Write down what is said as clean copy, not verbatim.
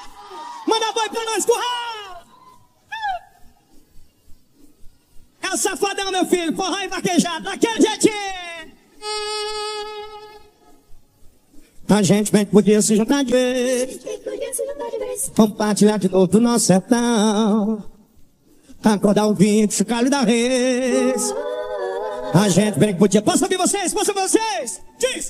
Manda boi pra nós, curral! É o safadão, meu filho, forró e vaquejado, daquele jeitinho! A gente bem que podia se juntar de vez, compartilhar de novo do nosso sertão, acordar o vinte, chocalho da res. A gente bem que podia... Posso ouvir vocês? Posso ouvir vocês? Diz!